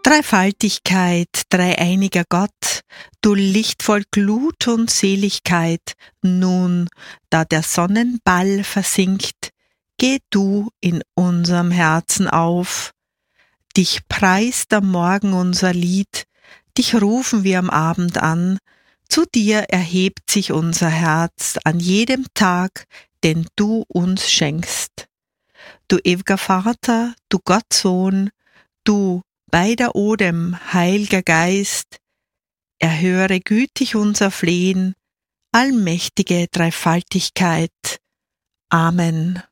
Dreifaltigkeit, dreieiniger Gott, du Licht voll Glut und Seligkeit, nun, da der Sonnenball versinkt, geh du in unserem Herzen auf. Dich preist am Morgen unser Lied, dich rufen wir am Abend an, zu dir erhebt sich unser Herz an jedem Tag, den du uns schenkst. Du ewiger Vater, du Gottsohn, du beider Odem, heilger Geist, erhöre gütig unser Flehen, allmächtige Dreifaltigkeit. Amen.